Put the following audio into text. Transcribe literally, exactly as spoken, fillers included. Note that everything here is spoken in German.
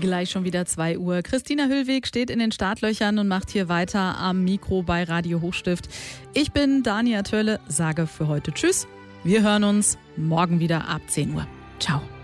Gleich schon wieder zwei Uhr. Christina Hüllweg steht in den Startlöchern und macht hier weiter am Mikro bei Radio Hochstift. Ich bin Dania Tölle, sage für heute Tschüss. Wir hören uns morgen wieder ab zehn Uhr. Ciao.